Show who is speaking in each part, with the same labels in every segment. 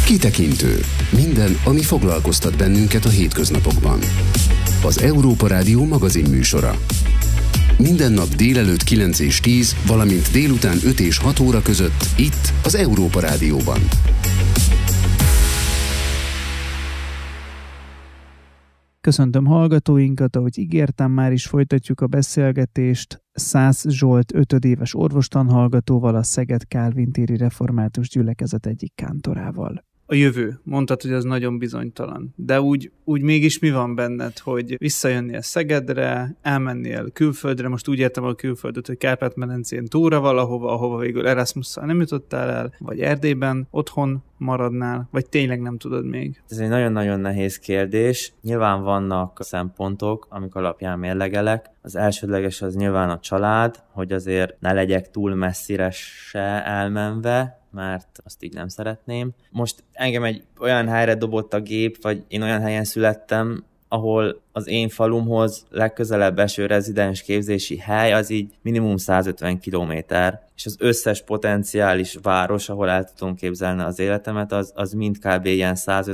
Speaker 1: Kitekintő. Minden, ami foglalkoztat bennünket a hétköznapokban. Az Európa Rádió magazinműsora. Minden nap délelőtt 9 és 10, valamint délután 5 és 6 óra között itt az Európa Rádióban.
Speaker 2: Köszöntöm hallgatóinkat, ahogy ígértem, már is folytatjuk a beszélgetést Szász Zsolt 5 éves orvostanhallgatóval, a Szeged Kálvin téri református gyülekezet egyik kántorával. A jövő, mondtad, hogy az nagyon bizonytalan, de úgy mégis mi van benned, hogy visszajönnél Szegedre, elmennél külföldre, most úgy értem a külföldöt, hogy Kárpát-medencén túlra valahova, ahova végül Erasmusszal nem jutottál el, vagy Erdélyben otthon maradnál, vagy tényleg nem tudod még?
Speaker 3: Ez egy nagyon-nagyon nehéz kérdés. Nyilván vannak szempontok, amik alapján mérlegelek. Az elsődleges az nyilván a család, hogy azért ne legyek túl messzire se elmenve, mert azt így nem szeretném. Most engem egy olyan helyre dobott a gép, vagy én olyan helyen születtem, ahol az én falumhoz legközelebb eső rezidens képzési hely az így minimum 150 kilométer, és az összes potenciális város, ahol el tudom képzelni az életemet, az mind kb. Ilyen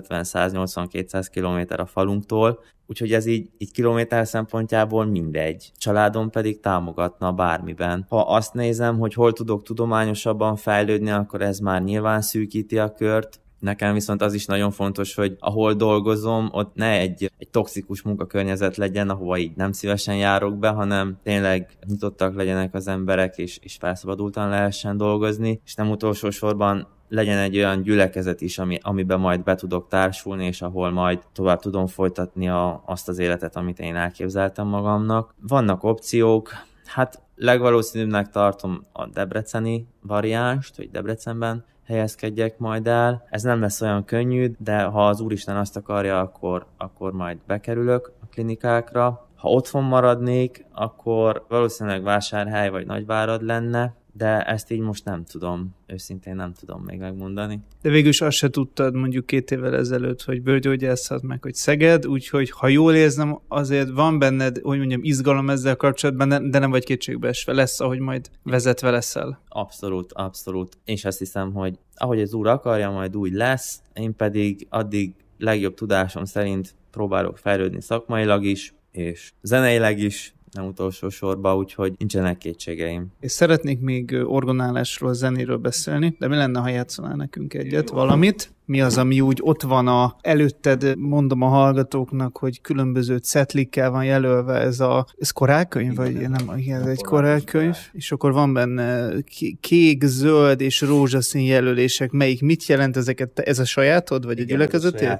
Speaker 3: 150-180-200 kilométer a falunktól, úgyhogy ez így kilométer szempontjából mindegy. Családom pedig támogatna bármiben. Ha azt nézem, hogy hol tudok tudományosabban fejlődni, akkor ez már nyilván szűkíti a kört. Nekem viszont az is nagyon fontos, hogy ahol dolgozom, ott ne egy toxikus munkakörnyezet legyen, ahova így nem szívesen járok be, hanem tényleg nyitottak legyenek az emberek, és felszabadultan lehessen dolgozni, és nem utolsó sorban legyen egy olyan gyülekezet is, amiben majd be tudok társulni, és ahol majd tovább tudom folytatni azt az életet, amit én elképzeltem magamnak. Vannak opciók, hát legvalószínűbbnek tartom a debreceni variánst, hogy Debrecenben helyezkedjek majd el. Ez nem lesz olyan könnyű, de ha az Úristen azt akarja, akkor majd bekerülök a klinikákra. Ha otthon maradnék, akkor valószínűleg Vásárhely vagy Nagyvárad lenne, de ezt így most nem tudom, őszintén nem tudom még megmondani.
Speaker 2: De végül is azt se tudtad mondjuk 2 évvel ezelőtt, hogy bőrgyógyászat meg, hogy Szeged, úgyhogy ha jól érzem, azért van benned, hogy mondjam, izgalom ezzel kapcsolatban, de nem vagy kétségbeesve, lesz, ahogy majd vezetve leszel.
Speaker 3: Abszolút. Én is azt hiszem, hogy ahogy az Úr akarja, majd úgy lesz, én pedig addig legjobb tudásom szerint próbálok fejlődni szakmailag is, és zeneileg is, nem utolsó sorba, úgyhogy nincsenek kétségeim.
Speaker 2: És szeretnék még orgonálásról, zenéről beszélni, de mi lenne, ha játszanál nekünk egyet, valamit? Mi az, ami úgy ott van előtted, mondom a hallgatóknak, hogy különböző cetlikkel van jelölve ez korálkönyv? Vagy nem, ez egy korálkönyv, és akkor van benne kék, zöld és rózsaszín jelölések. Melyik mit jelent ezeket? Ez a sajátod, vagy a gyülekezeté?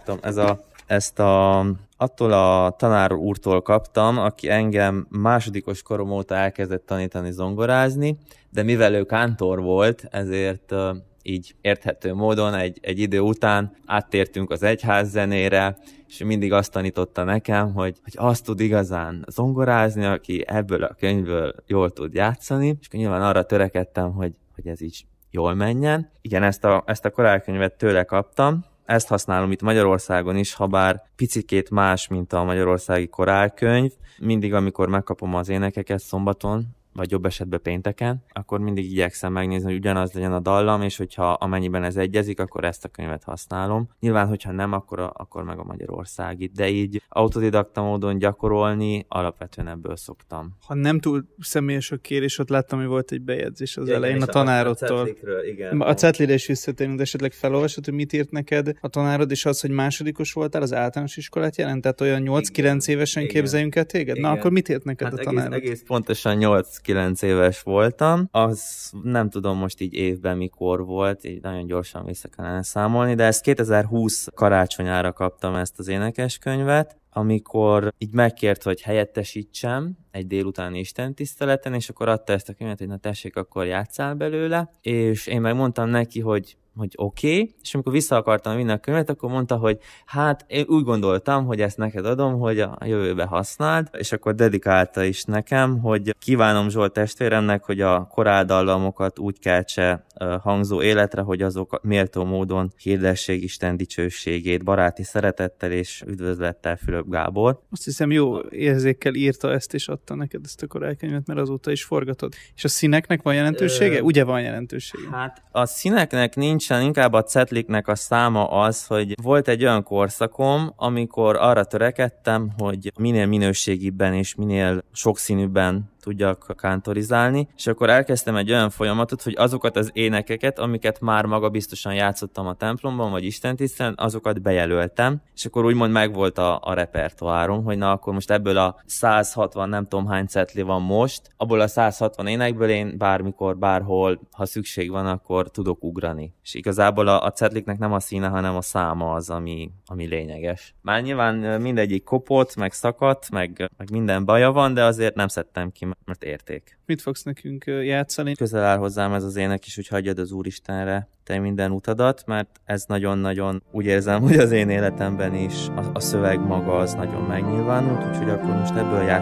Speaker 3: Ezt attól a tanár úrtól kaptam, aki engem másodikos korom óta elkezdett tanítani zongorázni, de mivel ő kántor volt, ezért így érthető módon egy idő után áttértünk az egyházzenére, és mindig azt tanította nekem, hogy azt tud igazán zongorázni, aki ebből a könyvből jól tud játszani, és nyilván arra törekedtem, hogy ez így jól menjen. Igen, ezt a korálkönyvet tőle kaptam. Ezt használom itt Magyarországon is, ha bár picikét más, mint a magyarországi korálkönyv. Mindig, amikor megkapom az énekeket szombaton, vagy jobb esetben pénteken, akkor mindig igyekszem megnézni, hogy ugyanaz legyen a dallam, és hogyha amennyiben ez egyezik, akkor ezt a könyvet használom. Nyilván, hogyha nem, akkor meg a magyarországi. De így autodidakta módon gyakorolni, alapvetően ebből szoktam.
Speaker 2: Ha nem túl személyes a kérés, ott láttam, hogy volt egy bejegyzés az elején a tanárodtól. A cetlire is visszatérünk, de esetleg felolvasod, hogy mit írt neked a tanárod, és az, hogy másodikos voltál, az általános iskolát jelent? Tehát olyan 8-9 évesen képzeljünk el téged? Igen. Na, akkor mit írt neked a tanárod?
Speaker 3: Egész pontosan 8-9 éves voltam, az nem tudom most így évben mikor volt, így nagyon gyorsan vissza kellene számolni, de ezt 2020 karácsonyára kaptam ezt az énekeskönyvet, amikor így megkért, hogy helyettesítsem egy délutáni istentiszteleten, és akkor adta ezt a könyvet, hogy na tessék, akkor játsszál belőle, és én megmondtam neki, hogy oké, és amikor vissza akartam vinni a könyvet, akkor mondta, hogy hát én úgy gondoltam, hogy ezt neked adom, hogy a jövőbe használd, és akkor dedikálta is nekem, hogy kívánom Zsolt testvéremnek, hogy a korádallamokat úgy keltse hangzó életre, hogy azok méltó módon hirdessék Isten dicsőségét, baráti szeretettel és üdvözlettel, Fülöp Gábor.
Speaker 2: Azt hiszem, jó érzékkel írta ezt és adta neked ezt a korálkönyvet, mert azóta is forgatod. És a színeknek van jelentősége? Ugye van jelentősége?
Speaker 3: Hát a színeknek nincs nincsen, inkább a cetliknek a száma az, hogy volt egy olyan korszakom, amikor arra törekedtem, hogy minél minőségibben és minél sokszínűbben tudjak kántorizálni, és akkor elkezdtem egy olyan folyamatot, hogy azokat az énekeket, amiket már maga biztosan játszottam a templomban, vagy istentisztelen, azokat bejelöltem, és akkor úgymond megvolt a repertoárom, hogy na akkor most ebből a 160, nem tudom hány cetli van most, abból a 160 énekből én bármikor, bárhol, ha szükség van, akkor tudok ugrani. És igazából a cetliknek nem a színe, hanem a száma az, ami lényeges. Már nyilván mindegyik kopott, meg szakadt, meg minden baja van, de azért nem szedtem ki, mert érték.
Speaker 2: Mit fogsz nekünk játszani?
Speaker 3: Közel áll hozzám ez az ének is, hogy hagyjad az Úristenre te minden utadat, mert ez nagyon-nagyon úgy érzem, hogy az én életemben is a szöveg maga az nagyon megnyilvánult, úgyhogy akkor most ebből játszom